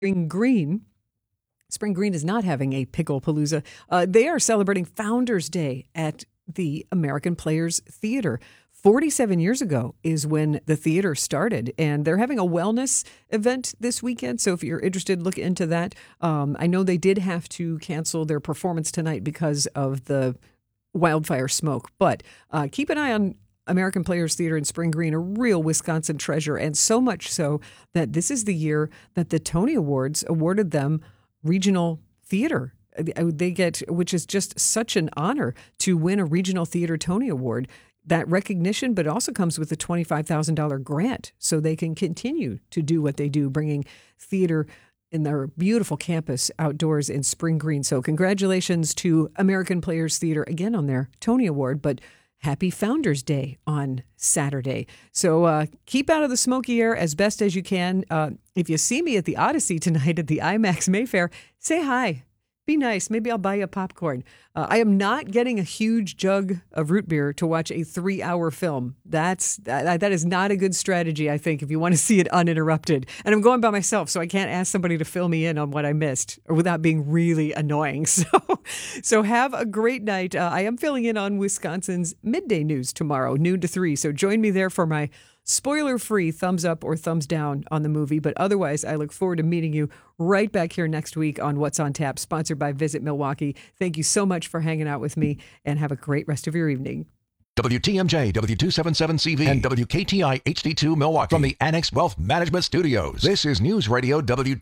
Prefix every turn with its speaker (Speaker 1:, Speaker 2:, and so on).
Speaker 1: Spring Green. Spring Green is not having a pickle palooza. They are celebrating Founders Day at the American Players Theater. 47 years ago is when the theater started, and they're having a wellness event this weekend. So if you're interested, look into that. I know they did have to cancel their performance tonight because of the wildfire smoke, but keep an eye on American Players Theater in Spring Green, a real Wisconsin treasure, and so much so that this is the year that the Tony Awards awarded them regional theater. They get, which is just such an honor to win a regional theater Tony Award. That recognition, but also comes with a $25,000 grant so they can continue to do what they do, bringing theater in their beautiful campus outdoors in Spring Green. So congratulations to American Players Theater again on their Tony Award, but happy Founders Day on Saturday. So keep out of the smoky air as best as you can. If you see me at the Odyssey tonight at the IMAX Mayfair, say hi. Be nice. Maybe I'll buy you a popcorn. I am not getting a huge jug of root beer to watch a 3-hour film. That is not a good strategy, I think, if you want to see it uninterrupted. And I'm going by myself, so I can't ask somebody to fill me in on what I missed or without being really annoying. So have a great night. I am filling in on Wisconsin's midday news tomorrow, noon to 3. So join me there for my spoiler-free thumbs up or thumbs down on the movie. But otherwise, I look forward to meeting you right back here next week on What's on Tap, sponsored by Visit Milwaukee. Thank you so much for hanging out with me, and have a great rest of your evening.
Speaker 2: WTMJ, W277CV, and WKTI HD2 Milwaukee from the Annex Wealth Management Studios. This is News Radio